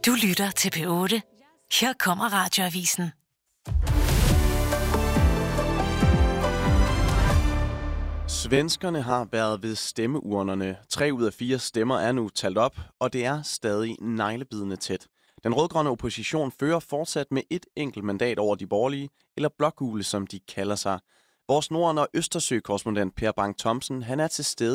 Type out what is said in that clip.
Du lytter til P8. Her kommer Radioavisen. Svenskerne har været ved stemmeurnerne. 3 ud af 4 stemmer er nu talt op, og det er stadig neglebidende tæt. Den rødgrønne opposition fører fortsat med et enkelt mandat over de borgerlige, eller blågule, som de kalder sig. Vores Norden- og Østersø-korrespondent Per Bang Thomsen, han er til stede